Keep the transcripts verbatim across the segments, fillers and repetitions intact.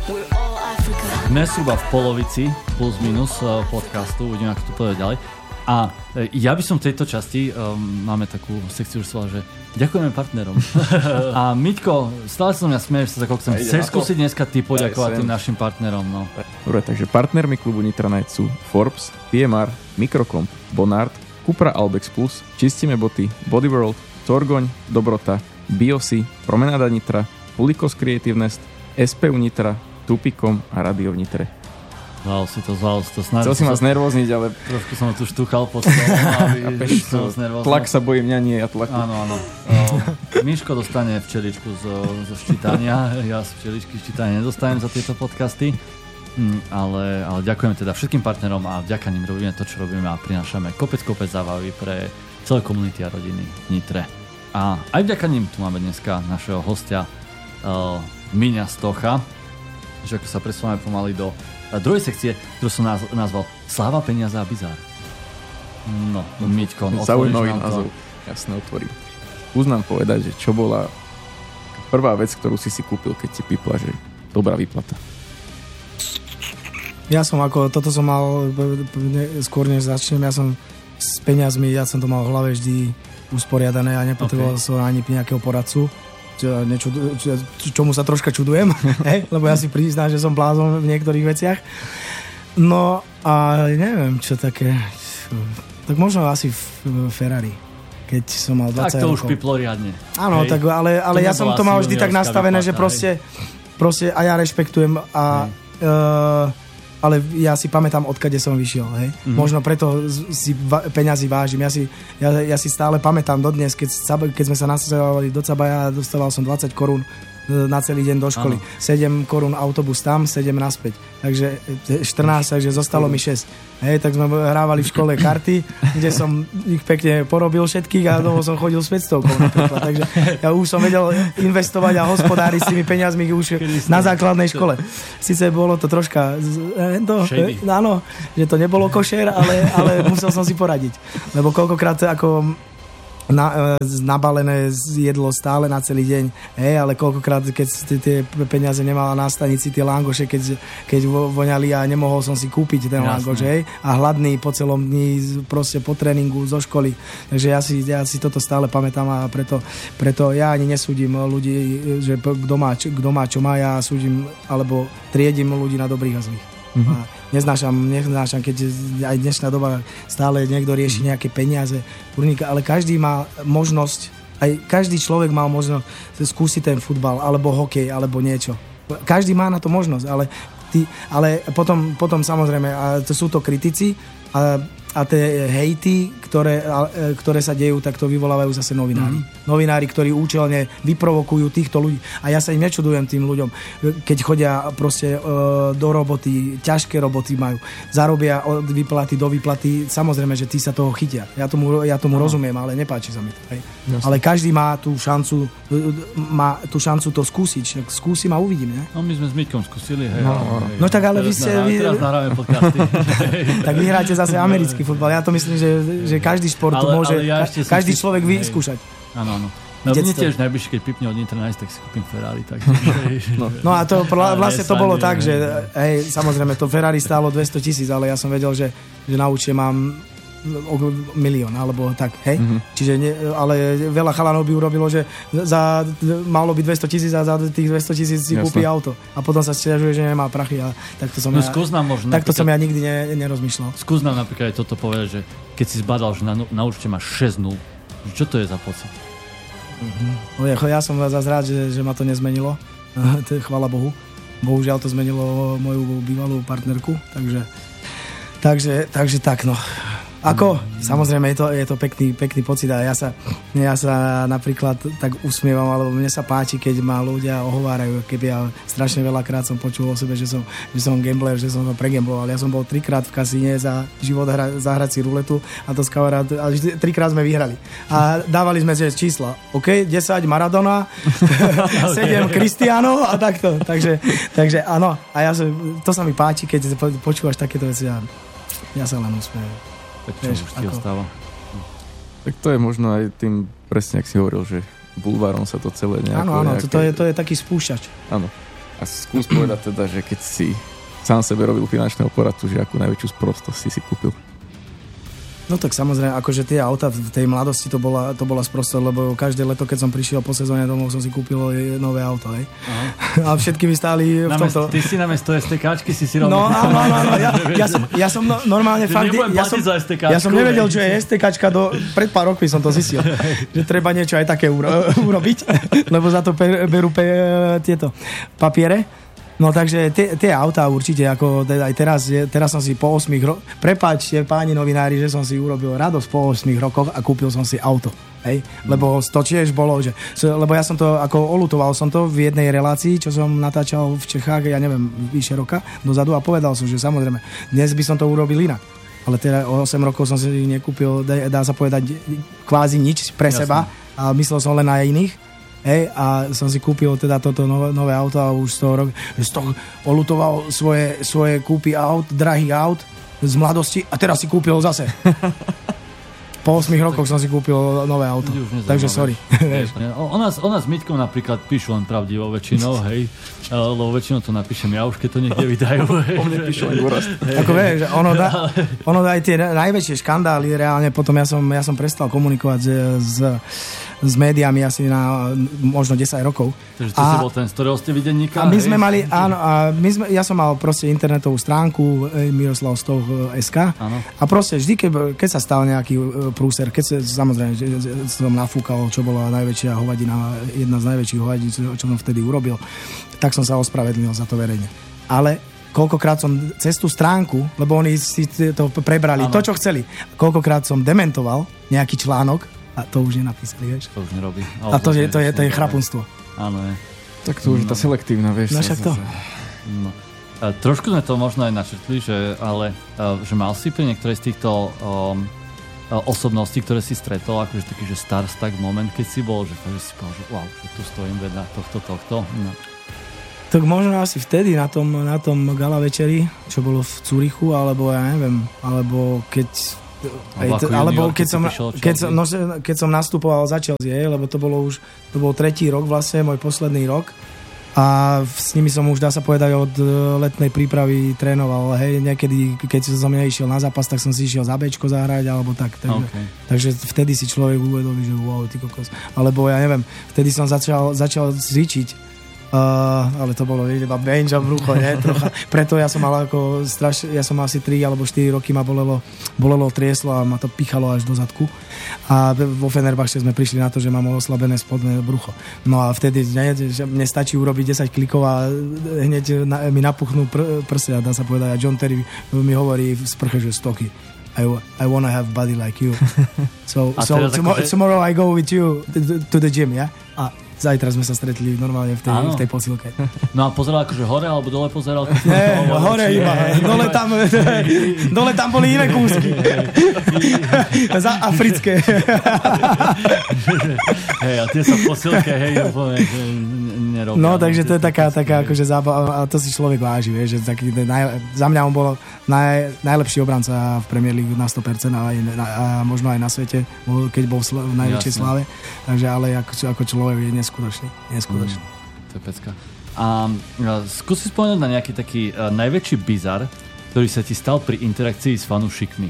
Dnes sú iba v polovici, plus minus podcastu, uvidíme, ako to povedať ďalej. A ja by som v tejto časti, um, máme takú sekciu, že že ďakujeme partnerom. A Miťko, stále sa mňa smieš, sa ako chcem. Chceš skúsiť dneska ty poďakovať tým našim partnerom? No. Dobre, takže partnermi klubu Nitra Night sú Forbes, P M R, Microcomp, Bonard, Cupra Albex Plus, Čistíme boty, Bodyworld, Torgoň, Dobrota, Biosy, Promenáda Nitra, Pulikos Creative Nest, es pé ú Nitra, Tupicom a Radio v Nitre. Zval si to, zval si to. Snáď chcel si ma znervozniť, ale... Trošku som tu štuchal pod stolom, aby som znervozniť. Tlak sa bojím, mňa nie, ja tlaku. Áno, áno. Miško dostane včeličku zo, zo ščítania, ja z včeličky ščítania nedostanem za tieto podcasty, ale, ale ďakujeme teda všetkým partnerom a vďaka nim robíme to, čo robíme a prinášame kopec, kopec zábavy pre celé komunity a rodiny v Nitre. A aj vďaka nim tu máme dneska našeho hostia uh, Miňa Stocha, že ako sa presúvame pomaly do a druhej sekcie, ktorú som naz- nazval Sláva, peniaze a bizár. No, Miťko, no, zaujímavý názov. Jasne, otvorím. Skús nám povedať, že čo bola prvá vec, ktorú si si kúpil, keď si pipla, že dobrá výplata. Ja som ako, toto som mal skôr než začnem, ja som s peniazmi, ja som to mal v hlave vždy usporiadané a nepotreboval okay. som ani nejakého poradcu. Čo, nečudu, čo, čomu sa troška čudujem, hej? Lebo ja si priznám, že som blázon v niektorých veciach. No a neviem, čo také... Tak možno asi Ferrari, keď som mal dvadsať rokov. Tak to rokov. Už piplo riadne. Áno, tak, ale, ale ja som to mal vždy tak nastavené, vyplata, že proste, proste a ja rešpektujem a... ale ja si pamätám, odkade som vyšiel, hej. Mm-hmm. Možno preto si va- peňazí vážim. Ja si, ja, ja si stále pamätám dodnes, keď, keď sme sa nasťahovali do Cabaja, dostával som dvadsať korún na celý deň do školy. Ano. sedem korún autobus tam, sedem naspäť. Takže štrnásť, takže zostalo mi šesť. Hej, tak sme hrávali v škole karty, kde som ich pekne porobil všetkých a domov som chodil s päťstovkou napríklad. Takže ja už som vedel investovať a hospodáriť s tými peniazmi už na základnej škole. Sice bolo to troška to, áno, že to nebolo košer, ale, ale musel som si poradiť. Lebo koľkokrát ako Na, nabalené jedlo stále na celý deň, hej, ale koľkokrát, keď tie peniaze nemala na stanici, tie langoše, keď, keď voňali a nemohol som si kúpiť ten langoš, hej, a hladný po celom dni, proste po tréningu zo školy, takže ja si, ja si toto stále pamätám a preto, preto ja ani nesúdim ľudí, že kto má, kto má čo má, ja súdim, alebo triedím ľudí na dobrých a zlých. Mm-hmm. A neznášam, neznášam, keď aj dnešná doba stále niekto rieši nejaké peniaze, ale každý má možnosť, aj každý človek mal možnosť skúsiť ten futbal, alebo hokej, alebo niečo. Každý má na to možnosť, ale, ty, ale potom, potom samozrejme, a to sú to kritici a, a tie hejty, ktoré, a, ktoré sa dejú, tak to vyvolávajú zase novinári. Mm. Novinári, ktorí účelne vyprovokujú týchto ľudí. A ja sa im nečudujem tým ľuďom, keď chodia proste e, do roboty, ťažké roboty majú, zarobia od výplaty do výplaty, samozrejme, že tí sa toho chytia. Ja tomu, ja tomu rozumiem, ale nepáči sa mi to. Hej. Ale každý má tú šancu má tú šancu to skúsiť. Skúsim a uvidím, ne? No my sme s Miťkom skúsili, hej. No, hej. No tak ale teraz vy ste... Nahráme, teraz nahráme podcasty. Tak vy hráte zase americký futbal. Ja to myslím, že, že každý šport ale, môže, ale ja každý si... človek vyskúšať. Áno, áno. No mne tiež najbližšie, keď pipne od Nitra Night, tak si kúpim Ferrari. Tak... no. no a to vlastne to bolo tak, že hej, samozrejme to Ferrari stálo dvesto tisíc, ale ja som vedel, že, že na účte mám milión, alebo tak, hej? Mm-hmm. Čiže ne, ale veľa chalanov by urobilo, že za, malo by dvesto tisíc a za tých dvesto tisíc si kúpi auto. A potom sa stiažuje, že nemá prachy a takto som, no, ja, možno, takto som ja nikdy ne, nerozmýšľal. Skús nám napríklad aj toto povedať, že keď si zbadal, že na, na účte máš šesť nul, čo to je za pocit? Mm-hmm. Ja som zase rád, že, že ma to nezmenilo. Chvála Bohu. Bohužiaľ to zmenilo moju bývalú partnerku, takže takže, takže tak, no. Ako? Samozrejme, je to, je to pekný, pekný pocit a ja sa, ja sa napríklad tak usmievam, alebo mne sa páči, keď ma ľudia ohovárajú, keby ja strašne veľakrát som počul o sebe, že som, že som gambler, že som to pregambloval. Ja som bol trikrát v kasíne za život hra, zahrať si ruletu a to s kamarát, a trikrát sme vyhrali. A dávali sme že čísla. OK, desať Maradona, sedem Cristiano a takto. Takže, takže áno, a ja sa, to sa mi páči, keď počúvaš takéto veci a ja sa len usmievam. Tak čo už ti ostáva? Tak to je možno aj tým, presne ak si hovoril, že bulvárom sa to celé nejako... Áno, áno, nejaké... to, je, to je taký spúšťač. Áno. A skús povedať teda, že keď si sám sebe robil finančného poradcu, že akú najväčšiu sprostosť si si kúpil. No tak samozrejme, akože tie auta v tej mladosti to bola, to bola sprostosť, lebo každé leto, keď som prišiel po sezóne domov, som si kúpil nové auto, hej. A všetky mi stáli v tomto... Ty si namiesto STKčky si si robil... No áno, áno, áno, ja, ja, som, ja som no, normálne fakt... Ja som, ja som nevedel, čo je STKčka, do, pred pár rokmi som to zistil, že treba niečo aj také uro, urobiť, lebo za to per, berú pe, tieto papiere. No takže tie, tie autá určite, ako aj teraz, teraz som si po ôsmich rokoch, prepáčte páni novinári, že som si urobil radosť po ôsmich rokoch a kúpil som si auto. Hej? Mm. Lebo to tiež bolo, že, lebo ja som to, ako olutoval som to v jednej relácii, čo som natáčal v Čechách, ja neviem, vyše roka dozadu a povedal som, že samozrejme, dnes by som to urobil inak. Ale teda o osem rokov som si nekúpil, dá sa povedať, kvázi nič pre Jasne. Seba a myslel som len na iných. Hej, a som si kúpil teda toto nové, nové auto a už z toho, rok, z toho olutoval svoje, svoje kúpy aut, drahých aut z mladosti a teraz si kúpil zase. Po ôsmich rokoch som si kúpil nové auto. Takže sorry. O nás, o nás s Miťkom napríklad píšu len pravdivo väčšinou, hej. Lebo väčšinou to napíšem ja už, keď to niekde vydajú. O mne píšu len úraz. Ako vieš, ono, da, ono aj tie najväčšie škandály reálne, potom ja som, ja som prestal komunikovať s, s médiami asi na možno desať rokov. Takže to a, si bol ten, z ktorého ste videnníka? A my hej? sme mali, áno, a my sme, ja som mal proste internetovú stránku Miroslav Stoch bodka es ká a proste vždy, keď, keď sa stal nejaký prúser, keď sa, samozrejme, som nafúkal, čo bola najväčšia hovadina, jedna z najväčších hovadín, čo som vtedy urobil, tak som sa ospravedlnil za to verejne. Ale koľkokrát som cez tú stránku, lebo oni si to prebrali, ano. To, čo chceli, koľkokrát som dementoval nejaký článok a to už nenapísali, vieš. To už nerobí. A to, to, je, to, je, to je chrapunstvo. Áno, je. Tak to už je tá selektívna, vieš. No však to. No. A trošku sme to možno aj načrtli, že, ale že mal si pri niektorej z týchto um, osobností, ktoré si stretol, akože taký, že starstruck moment, keď si bol, že, že si povedal, že wow, že tu stojím vedľa tohto, tohto. No. Tak možno asi vtedy na tom, na tom gala večeri, čo bolo v Cúrichu, alebo ja neviem, alebo keď Aj to, alebo keď som, keď, som, no, keď som nastupoval za Chelsea, lebo to bolo už to bol tretí rok vlastne, môj posledný rok a s nimi som už, dá sa povedať, od letnej prípravy trénoval, hej, niekedy, keď som neišiel na zápas, tak som si išiel za Bčko zahrať, alebo tak, takže, okay. takže vtedy si človek uvedomí, že wow, ty kokos, alebo ja neviem, vtedy som začal, začal cvičiť. Uh, ale to bolo iba bench a brucho, nie? Trocha. Preto ja som mal ako straš, ja som asi tri alebo štyri roky ma bolelo, bolelo trieslo a ma to pichalo až do zadku. A vo Fenerbahče sme prišli na to, že mám oslabené spodné brucho. No a vtedy ne, mne stačí urobiť desať klikov a hneď na, mi napuchnú pr- prsia, dá sa povedať. A John Terry mi hovorí v sprche, že Stoky, I, I wanna have body like you. So, so tomorrow, tomorrow I go with you to, to the gym, ja? Yeah? A zajtra sme sa stretli normálne v tej, v tej posilke. No a pozeral akože hore alebo dole pozeral? Nie, hore iba. Dole tam, dole tam boli iné kúsky. Za africké. Hej, a tie sa v posilke, hej, úplne nerobia. No, takže to je taká, taká akože zábava, a to si človek váži, vieš, že taký, naj, za mňa on bol naj, najlepší obranca v Premier League na sto percent a, aj, a možno aj na svete, keď bol v, sl- v najväčšej Jasne. Sláve. Takže ale ako, ako človek je neskutočný. neskutočný. Mm, to je pecka. A, a skúsi spomenúť na nejaký taký a, najväčší bizar, ktorý sa ti stal pri interakcii s fanúšikmi.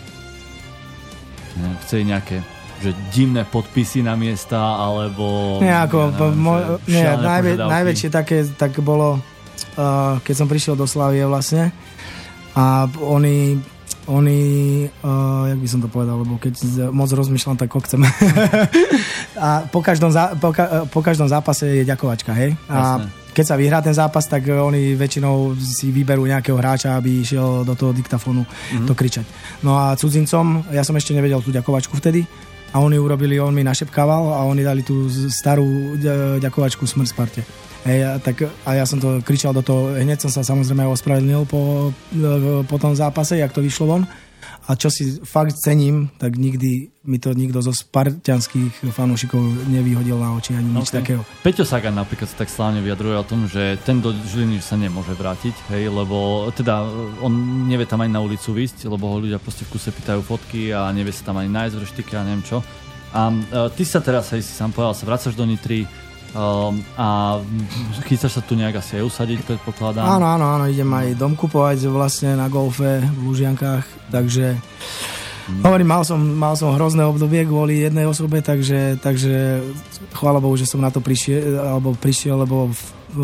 Chce nejaké že divné podpisy na miesta, alebo... Nie, ako, ja neviem, mo- nie, najvä, najväčšie také, tak bolo, uh, keď som prišiel do Slavie vlastne, a oni, oni, uh, jak by som to povedal, lebo keď moc rozmýšľam, tak kokcem. A po každom, zá, po, po každom zápase je ďakovačka, hej? A Jasne. Keď sa vyhrá ten zápas, tak oni väčšinou si vyberú nejakého hráča, aby išiel do toho diktafónu mm-hmm. to kričať. No a cudzincom, ja som ešte nevedel tú ďakovačku vtedy, a oni urobili, on mi našepkával a oni dali tú starú ďakovačku Smrť Sparte. Hej, a, tak, a ja som to kričal do toho, hneď som sa samozrejme ospravedlnil po, po tom zápase, jak to vyšlo von. A čo si fakt cením, tak nikdy mi to nikto zo spartianských fanúšikov nevyhodil na oči ani nič okay. takého. Peťo Sagan napríklad sa tak slávne vyjadruje o tom, že ten do Žiliny sa nemôže vrátiť, hej, lebo teda on nevie tam ani na ulicu výsť, lebo ho ľudia proste v kuse pýtajú fotky a nevie sa tam ani nájsť v reštike a neviem čo. A uh, ty sa teraz, hej, si sám povedal, sa vracaš do Nitry, Um, a chystáš sa tu nejak asi aj usadiť, predpokladám? Áno, áno, áno, idem aj dom kupovať vlastne na golfe v Lužiankách, takže hmm. hovorím, mal som, mal som hrozné obdobie kvôli jednej osobe, takže, takže chvála Bohu, že som na to prišiel, alebo prišiel, lebo v, v,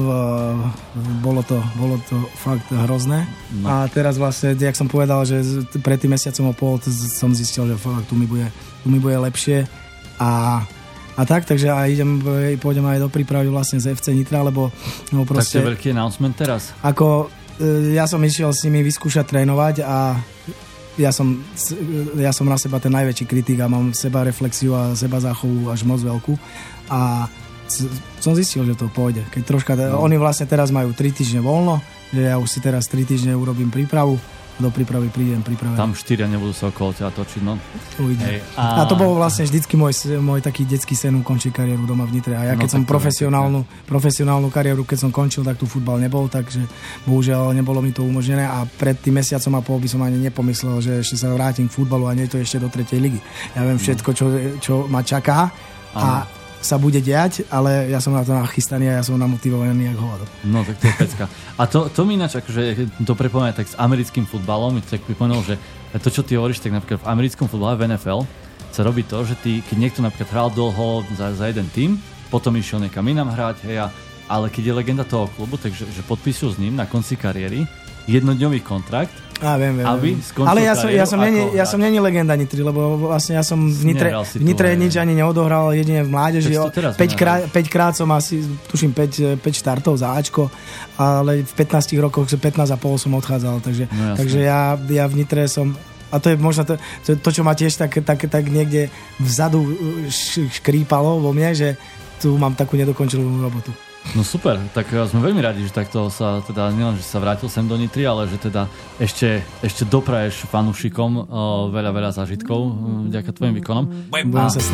bolo, to, bolo to fakt hrozné. No. A teraz vlastne, jak som povedal, že pred tým mesiacom a pol som zistil, že fakt tu mi bude, tu mi bude lepšie a A tak, takže aj idem, pôjdem aj do prípravy vlastne z ef cé Nitra, lebo no proste... Tak to je veľký announcement teraz. Ako, ja som išiel s nimi vyskúšať trénovať a ja som, ja som na seba ten najväčší kritik a mám seba reflexiu a seba záchovu až moc veľkú a som zistil, že to pôjde. Keď troška, no. Oni vlastne teraz majú tri týždne voľno, že ja už si teraz tri týždne urobím prípravu, do prípravy prídem prípravený. Tam štyria nebudú sa okolo ťa točiť, no. Hej, a... a to bol vlastne vždycky môj, môj taký detský sen ukončiť kariéru doma v Nitre. A ja keď no, som profesionálnu, profesionálnu kariéru, keď som končil, tak tu futbal nebol, takže bohužiaľ nebolo mi to umožnené a pred tým mesiacom a pol by som ani nepomyslel, že ešte sa vrátim k futbalu a nie to ešte do tretej ligy. Ja viem všetko, čo, čo ma čaká a ano. Sa bude diať, ale ja som na to nachystaný a ja som namotivovaný jak hovado. No tak to je pecka. A to, to mi ináč, akože to prepomína tak s americkým futbalom, mi to tak pripomenul, že to, čo ty hovoríš, tak napríklad v americkom futbale, v en ef el, sa robí to, že ty, keď niekto napríklad hral dlho za, za jeden tím, potom išiel niekam inám hrať, hej, ale keď je legenda toho klubu, takže že podpíšu s ním na konci kariéry jednodňový kontrakt, Á, viem, viem, aby skončil ale ja som, ja som, není, ja som není legenda Nitry, lebo vlastne ja som v Nitre, v Nitre to, nič ani neodohral, jedine v mládeži. päť krát som asi, tuším, päť, päť štartov za Ačko, ale v pätnástich rokoch, pätnásť a pol som odchádzal, takže, no, takže ja, ja v Nitre som, a to je možno to, to, to čo ma tiež tak, tak, tak niekde vzadu škrípalo vo mne, že tu mám takú nedokončenú robotu. No super, tak sme veľmi radi, že takto sa teda nielen, že sa vrátil sem do Nitry, ale že teda ešte, ešte dopraješ fanúšikom uh, veľa, veľa zážitkov uh, vďaka tvojim výkonom. Budem sa snažiť.